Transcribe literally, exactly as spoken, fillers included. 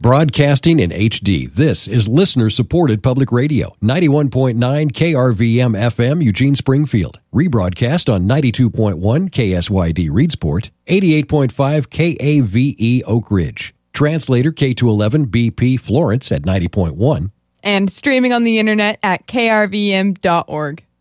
Broadcasting in H D, this is listener-supported public radio, ninety-one point nine K R V M F M, Eugene, Springfield. Rebroadcast on ninety-two point one K S Y D, Reedsport, eighty-eight point five K A V E, Oak Ridge. Translator K two eleven B P, Florence at ninety point one. And streaming on the internet at K R V M dot org.